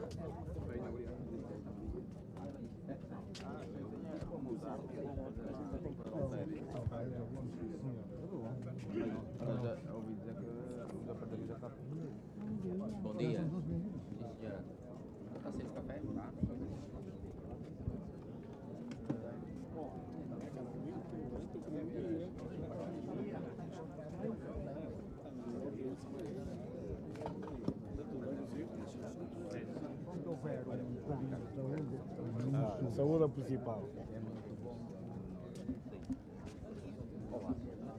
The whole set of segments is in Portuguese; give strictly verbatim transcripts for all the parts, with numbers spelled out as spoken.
Já ouvi dizer que os apartamentos já está. Bom dia. Sim, senhora. Está sem café? Tá? Quando houver um bocadinho de saúde, ah, saúde é o principal. É muito bom. Olá.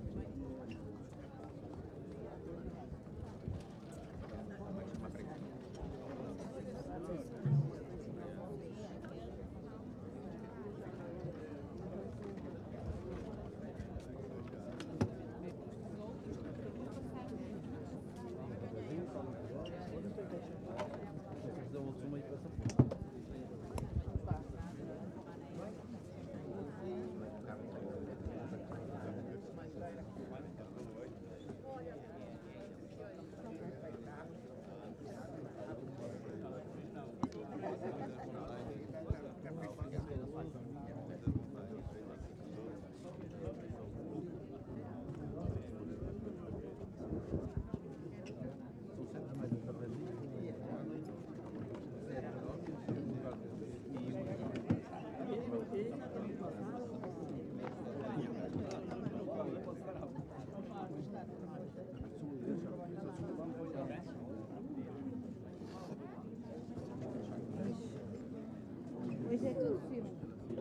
Hoje é tudo filme.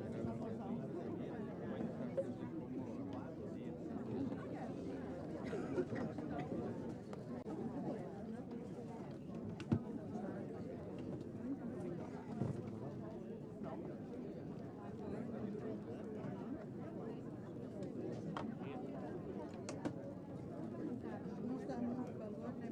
Não está muito calor, né?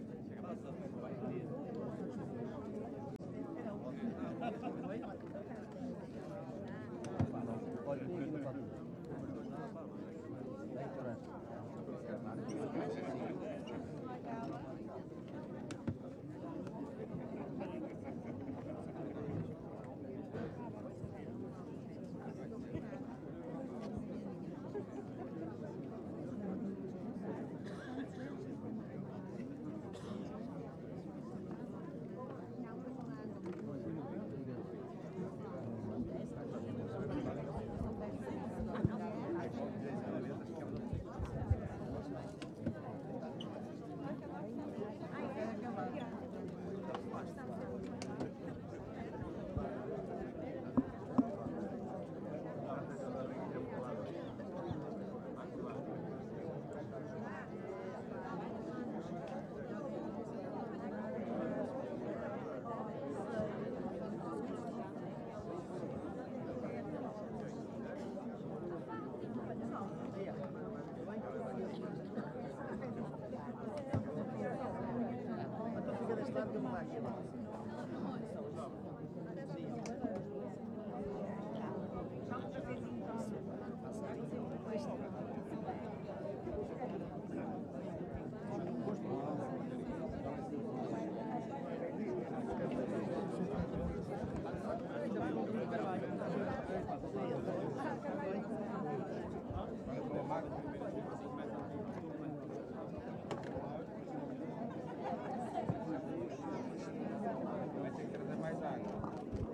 Vai ter que trazer mais água.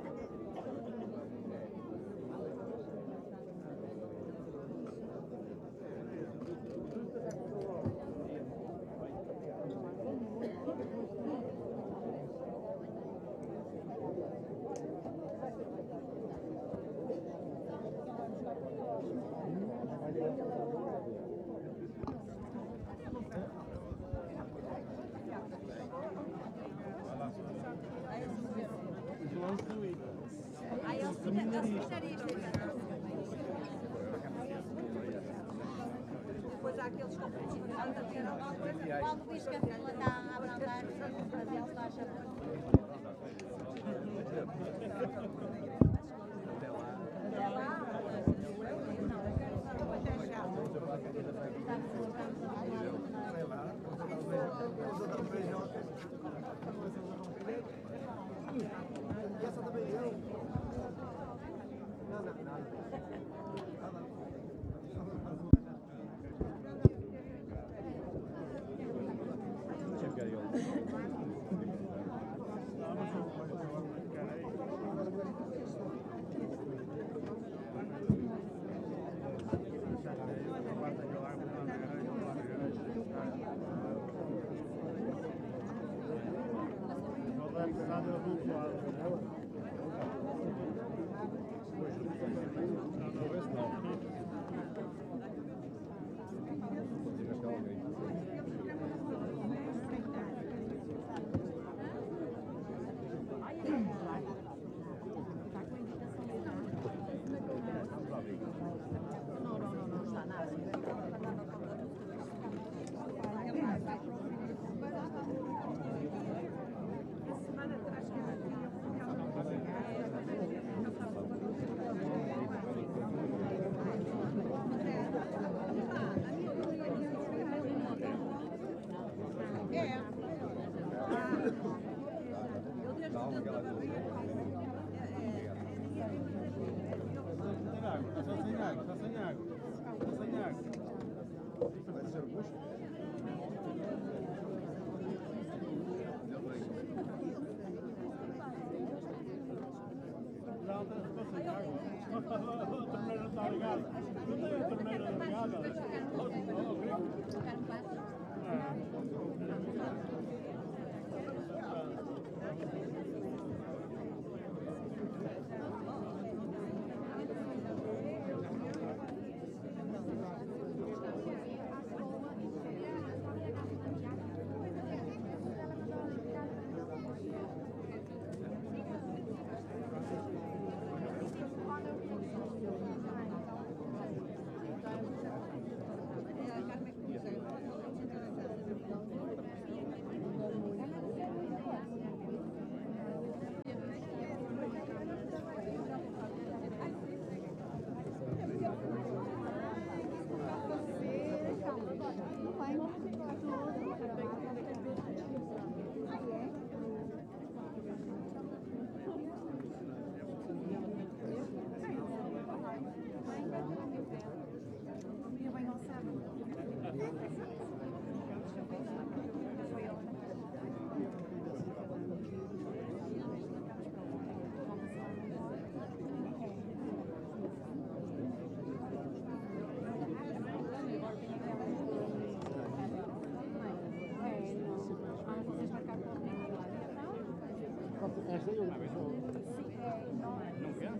Aí eles seminaristas. Depois há aqueles que estão a ter alguma coisa. Quando diz que a fila está a abrandar, mas ele está a chamar. Até lá. Até já. passado eu vou voar. Esta eu não Não quer?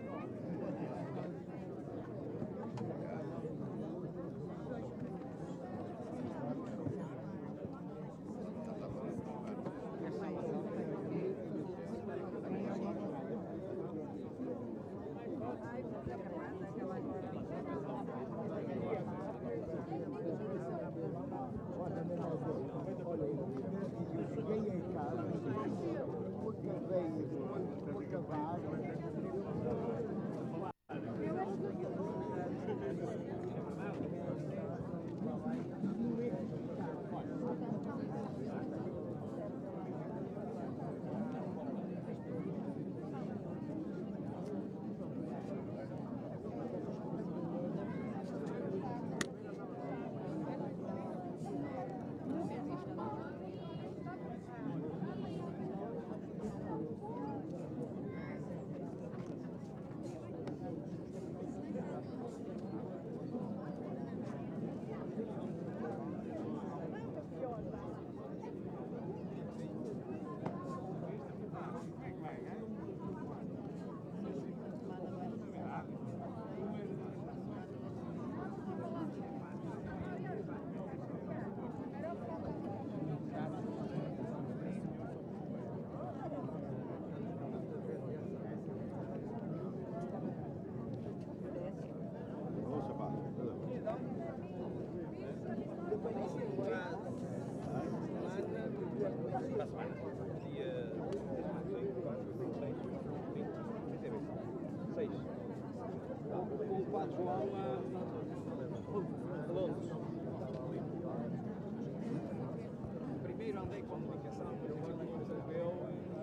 Primeiro andei com comunicação, depois resolveu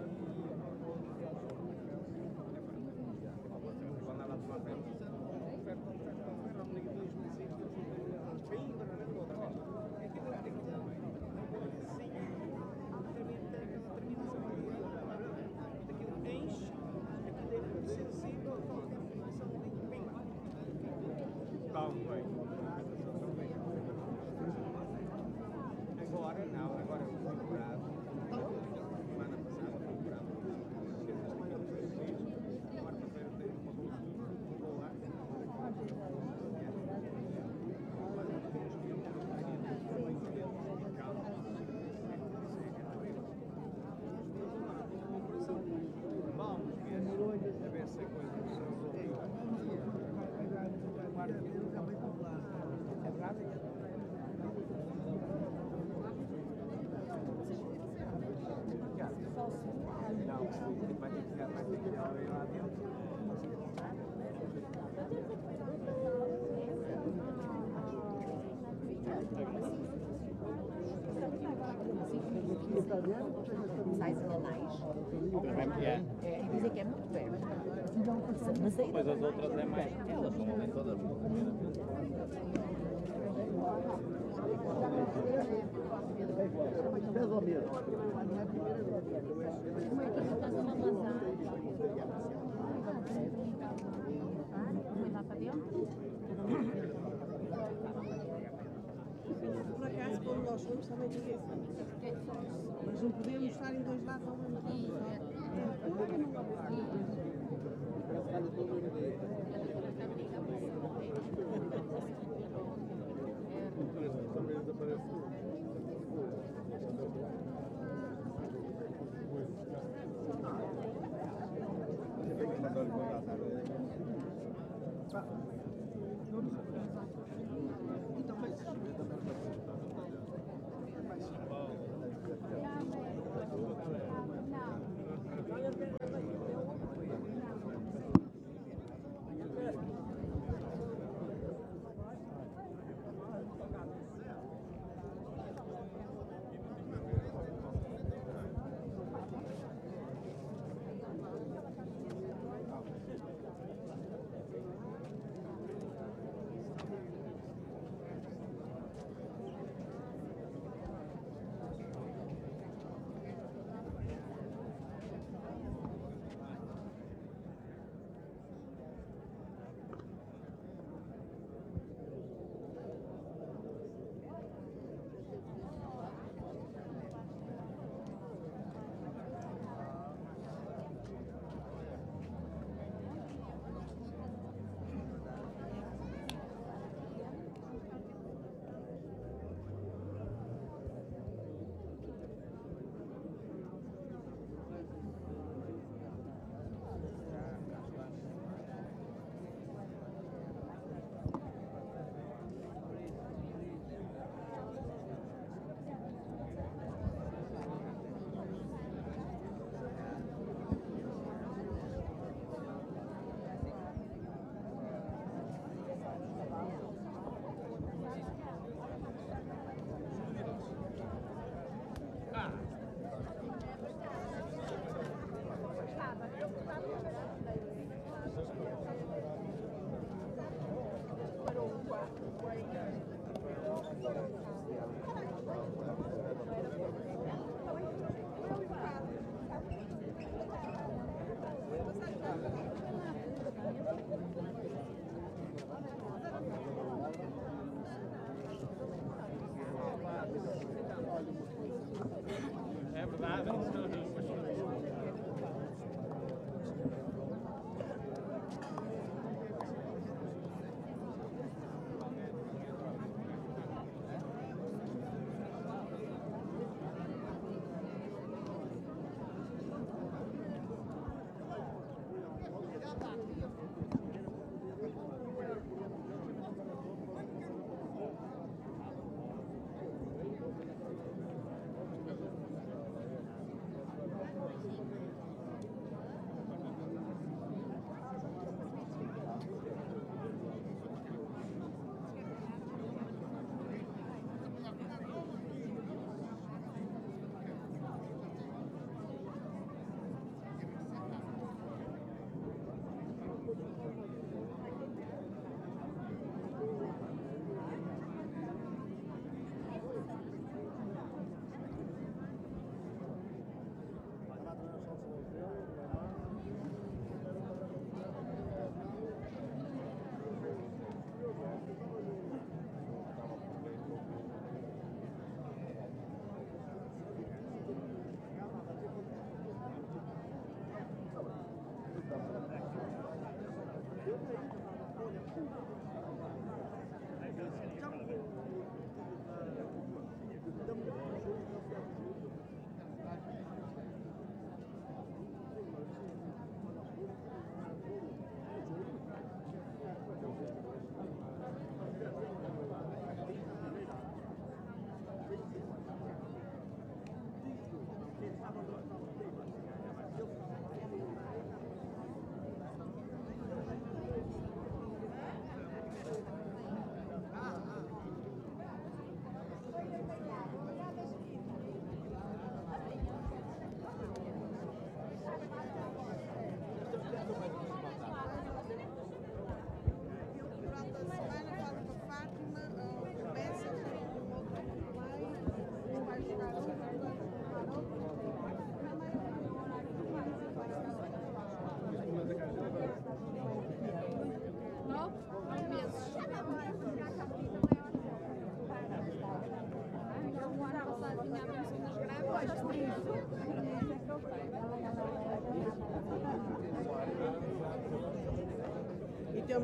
quando ela tomar frente. Vai ter que ser, vai ter que ser alguém lá dentro. Sais anais. É, e dizem que é muito perto. Mas aí Mas as outras é mais. Elas são nem todas Mais ou menos. Foi lá para dentro? Por acaso, quando nós fomos, também tinha isso. Mas não podíamos estar em dois lados ao mesmo tempo.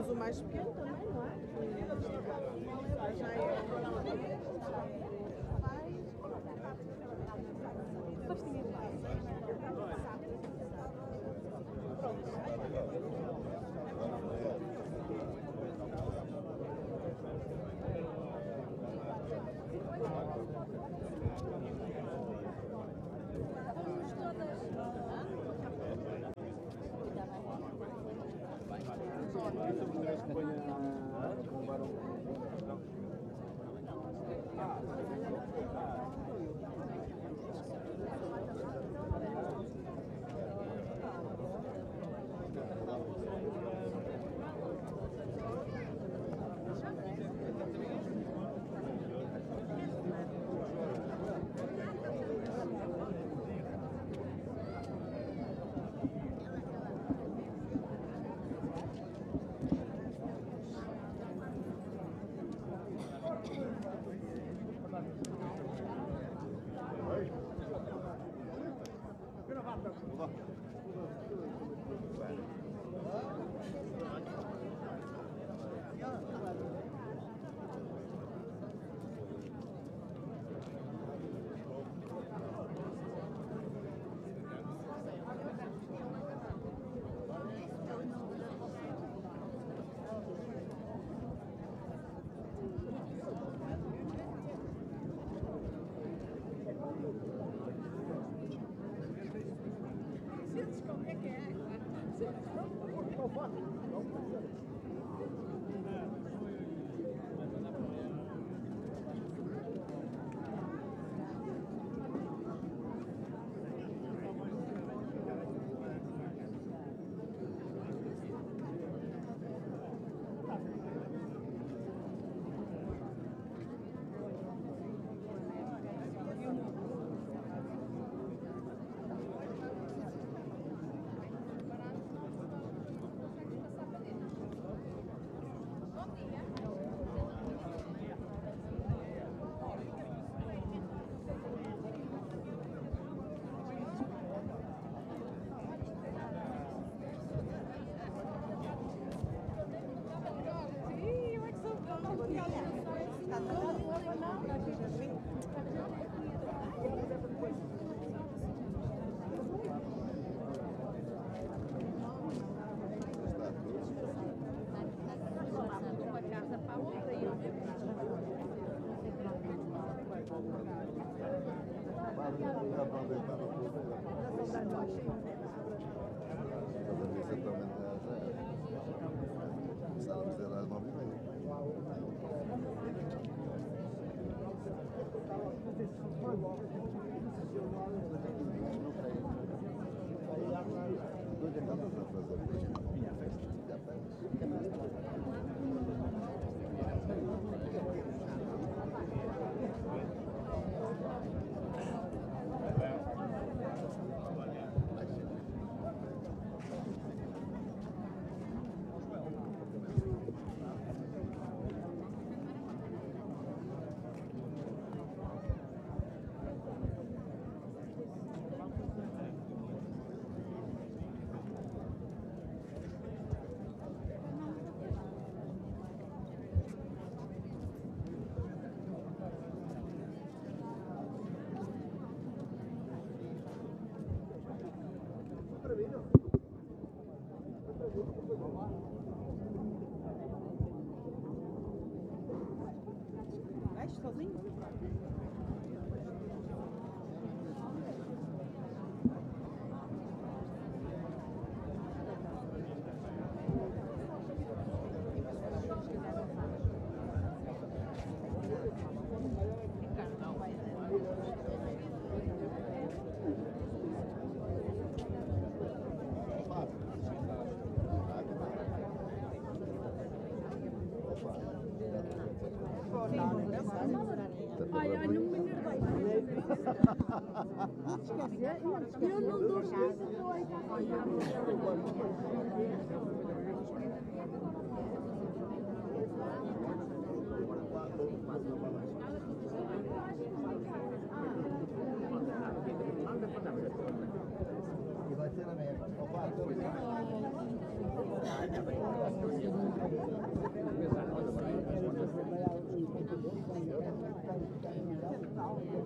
temos o mais pequeno também, não é? Já é. Vais sozinho? Ai, ai, não me enervei. Eu não dou chance. E vai ser a mesma.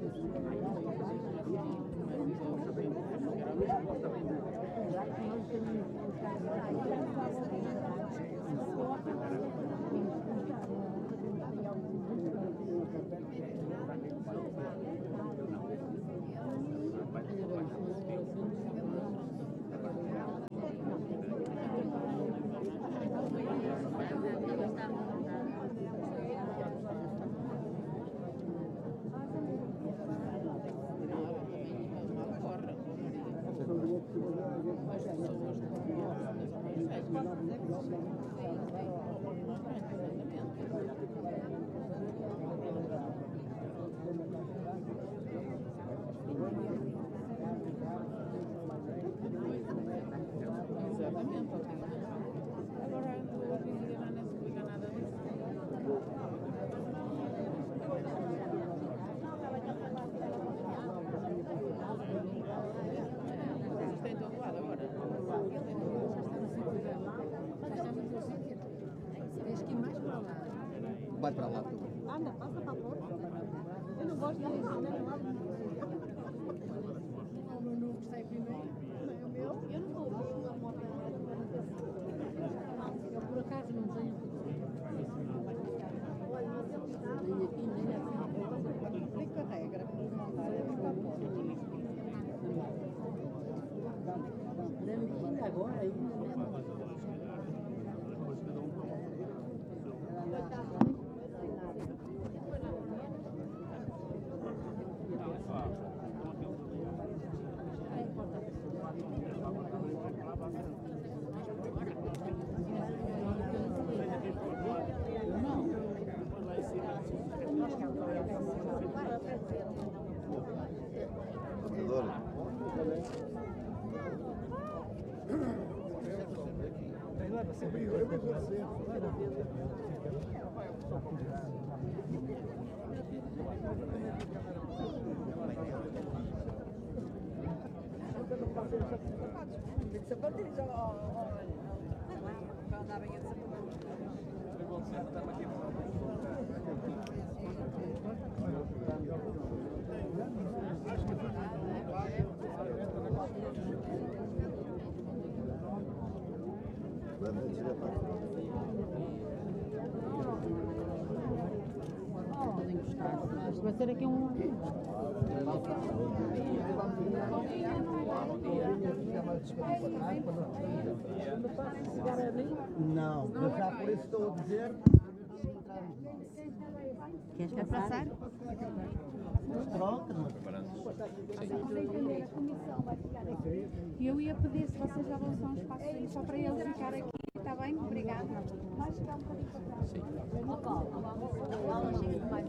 Vai para lá. Anda, passa para a porta. Eu não gosto de ir lá. O meu novo está aí primeiro. O meu? Eu não vou ouvir a moto. Eu por acaso não tenho. Olha, mas ele está. Nem aqui, nem aqui. Aplica a regra. Aplica a porta. Ainda agora, ainda Sapatilhas, ó, para andar bem a Isto vai ser aqui um. Não, mas já por isso estou a dizer. Queres passar? Troca, mas Eu ia pedir se vocês davam só um espaço aí, só para ele ficar aqui. Está bem? Obrigada. Vai chegar um bocadinho para trás. Sim. Ela não chega demais.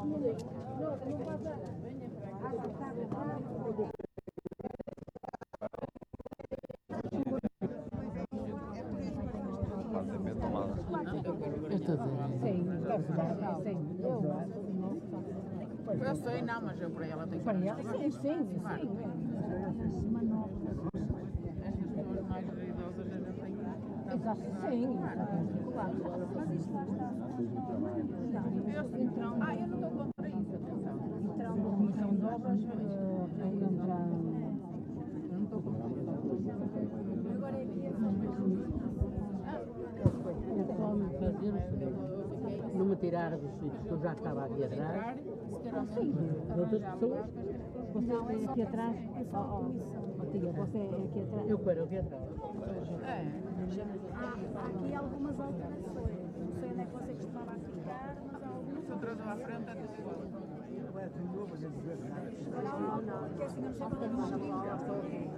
Eu sei, não, mas eu para ela tenho que... Para ela, sim, sim, sim. Estas pessoas mais idosas a gente tem que... Exato, sim. Mas isto lá está. Então, Ah, eu não estou contra isso, atenção. então, a comissão de obras entra. Eu não estou contra isso. Agora é que Eu só me fazer não me tirar dos sítios que eu já estava aqui atrás. sim. Outras pessoas, Você é aqui atrás. Ó, ó, ó, tia, você é aqui atrás. eu quero aqui atrás. É. Há aqui algumas alterações. Não sei onde é que você costumava ficar, mas há algumas. Se eu trazer à frente é tudo igual. Não, não, não. Porque assim não chega a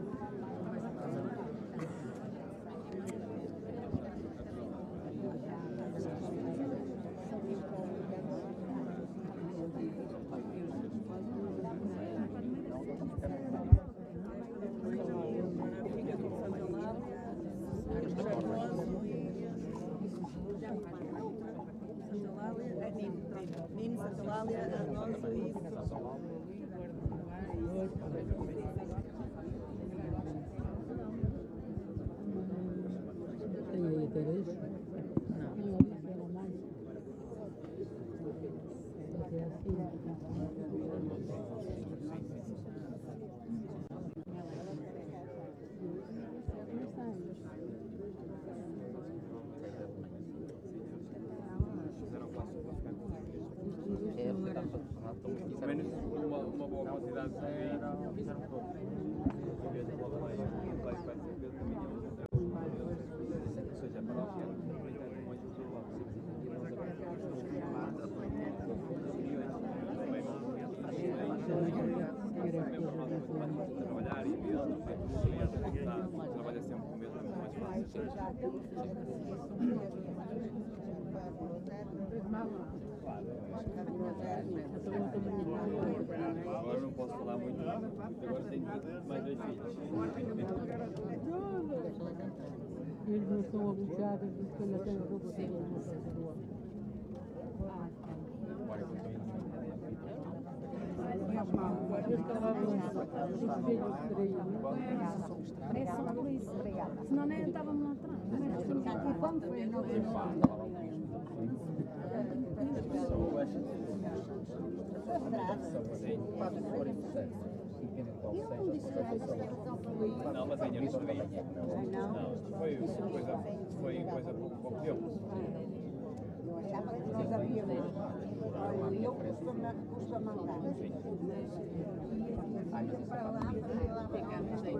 Nino, Santa Lália, Alonso e Isso Pelo era menos uma, uma boa quantidade de Fizeram, fizeram todos. ou seja, a paróquia era muito trabalhar e trabalha sempre com o mesmo, mais fácil. Agora não posso falar muito, agora tenho mais dois filhos. Eles não são abusados de que ainda têm roupa de uma coisa do outro. Eu estava a pensar, os filhos traídos. É só por isso. Senão nem estávamos lá atrás. E quando foi a nossa Não, mas ainda não sabia. Não, isto foi, foi coisa, foi coisa pouco, pouco tempo. Eu achava que nós havíamos. Olha, eu custa-me custa mandar. Para lá, para lá, ficamos aí.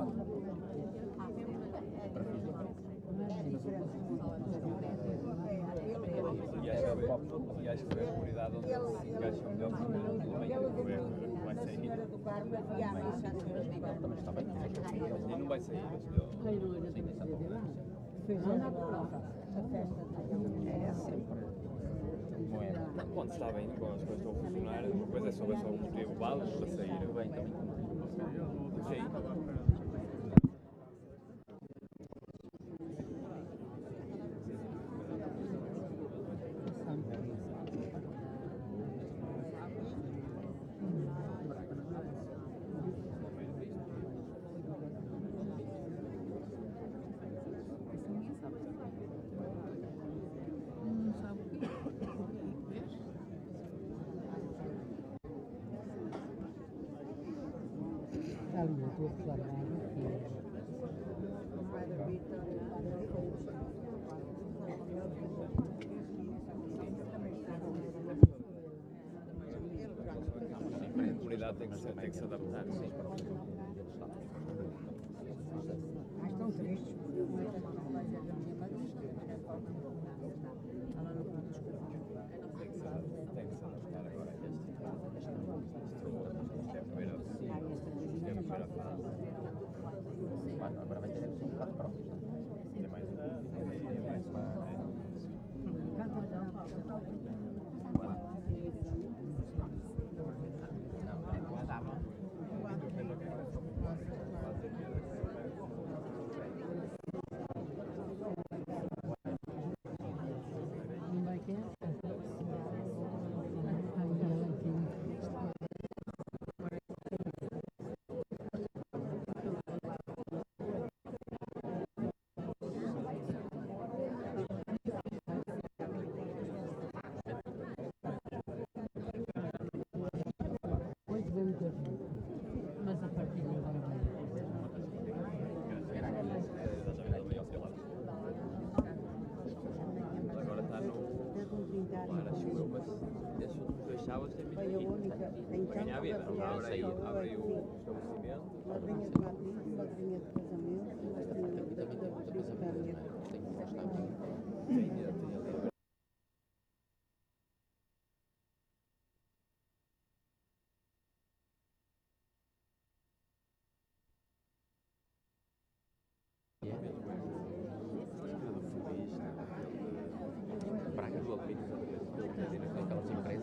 E acho que foi, e acho que foi a comunidade onde se encaixam melhor com o governo. Vai sair. A senhora do Carmo havia a missa, a senhora do Carmo. Também está bem. E não vai sair. Ai, não era para dizer lá. Fez a prova. A festa É sempre. Moeda. Quando está bem, quando as coisas estão a funcionar, depois é só ver só um motivo válido para sair. Bem, também. Sim. Ali, eu estou a falar aqui. A comunidade tem que se, tem que se adaptar. Sim. Mas estão tristes. Tem que se adaptar agora a este. É a primeira, é a primeira fase. Mano, agora vai ter são quatro provas. É mais é mais uma. Não vai ter? Hoje vamos ver. Mas a partir de agora vai. Agora está no. Agora acho eu, mas esses últimos dois sábados tem Foi a única. muito para ganhar a vida. Abre aí, abre aí o estabelecimento. Madrinha de batismo, madrinha de casamento, madrinha de casamento. Braga do Alpino, aquelas empresas.